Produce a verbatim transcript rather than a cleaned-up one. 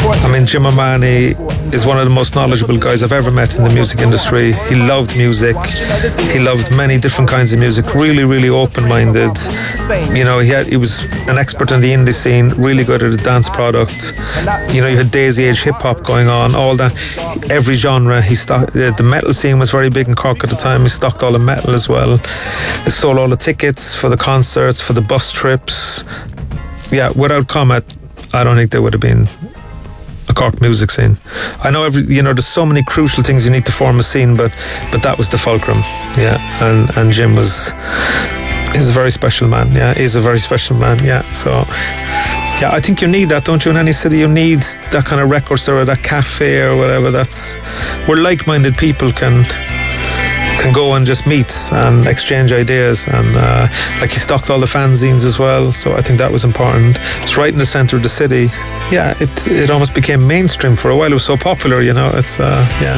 I mean, Jim O'Mahony is one of the most knowledgeable guys I've ever met in the music industry. He loved music. He loved many different kinds of music. Really, really open-minded. You know, he had he was an expert in the indie scene. Really good at the dance product. You know, you had Daisy Age hip hop going on. All that, every genre. He stocked. The metal scene was very big in Cork at the time. He stocked all the metal as well. He sold all the tickets for the concerts, for the bus trips. Yeah, without Comet, I don't think there would have been a Cork music scene. I know every, you know, there's so many crucial things you need to form a scene, but but that was the fulcrum. Yeah, and and Jim was, he's a very special man. Yeah, he's a very special man. Yeah, so yeah, I think you need that, don't you? In any city, you need that kind of record store or that cafe or whatever. That's where like-minded people can. can go and just meet and exchange ideas, and uh, like he stocked all the fanzines as well, so I think that was important. It's right in the centre of the city. Yeah, it it almost became mainstream for a while. It was so popular, you know. It's uh, yeah.